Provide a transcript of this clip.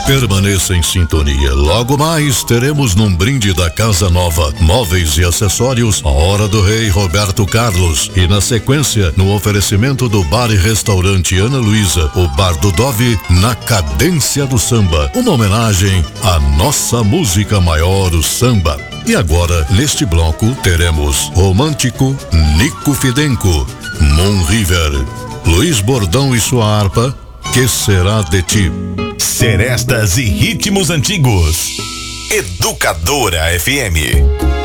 Permaneça em sintonia. Logo mais teremos num brinde da Casa Nova móveis e acessórios A Hora do Rei Roberto Carlos e na sequência no oferecimento do bar e restaurante Ana Luísa, o Bar do Dove na cadência do samba, uma homenagem à nossa música maior, o samba. E agora neste bloco teremos Romântico, Nico Fidenco, Moon River, Luiz Bordão e sua harpa, Que Será de Ti? Serestas e ritmos antigos. Educadora FM.